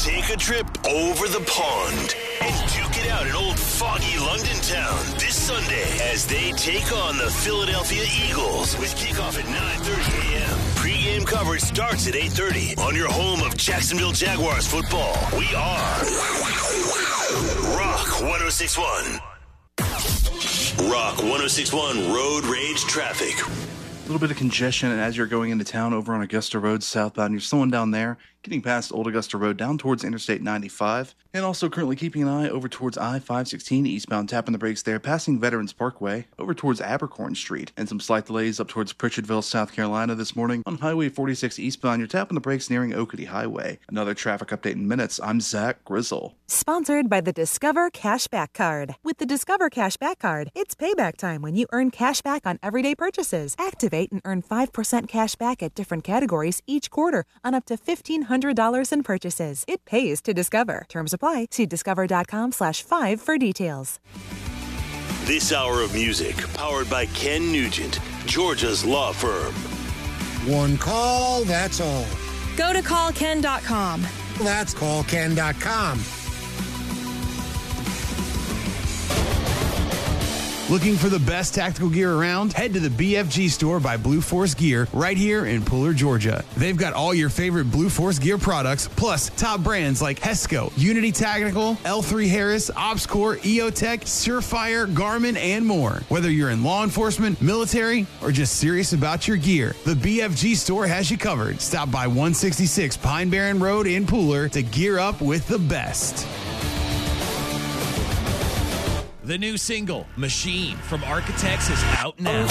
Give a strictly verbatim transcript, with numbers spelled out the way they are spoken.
Take a trip over the pond and duke it out in old foggy London town this Sunday as they take on the Philadelphia Eagles with kickoff at nine thirty a.m. Pre-game coverage starts at eight thirty on your home of Jacksonville Jaguars football. We are Rock one oh six point one. Rock one oh six point one Road Rage Traffic. A little bit of congestion as you're going into town over on Augusta Road southbound. You're slowing down there, getting past Old Augusta Road down towards Interstate ninety-five, and also currently keeping an eye over towards I five sixteen eastbound, tapping the brakes there, passing Veterans Parkway over towards Abercorn Street, and some slight delays up towards Pritchardville, South Carolina this morning. On Highway forty-six eastbound, you're tapping the brakes nearing Oakity Highway. Another traffic update in minutes. I'm Zach Grizzle. Sponsored by the Discover Cashback Card. With the Discover Cashback Card, it's payback time when you earn cash back on everyday purchases. Activate and earn five percent cash back at different categories each quarter on up to fifteen hundred dollars in purchases. It pays to Discover. Terms apply. See discover.com slash five for details. This hour of music, powered by Ken Nugent, Georgia's law firm. One call, that's all. Go to call ken dot com. That's call ken dot com. Looking for the best tactical gear around? Head to the B F G store by Blue Force Gear right here in Pooler, Georgia. They've got all your favorite Blue Force Gear products, plus top brands like Hesco, Unity Tactical, L three Harris, OpsCore, EOTech, Surefire, Garmin, and more. Whether you're in law enforcement, military, or just serious about your gear, the B F G store has you covered. Stop by one sixty-six Pine Barren Road in Pooler to gear up with the best. The new single, Machine, from Architects is out now.